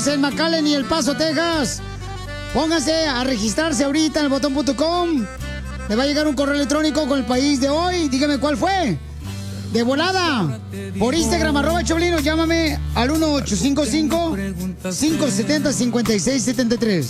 paisanos en McAllen y El Paso, Texas. Pónganse a registrarse ahorita en elbotón.com. Le va a llegar un correo electrónico con el país de hoy. Dígame cuál fue. De volada. Por Instagram, @Choplin, llámame al 1855-570-5673.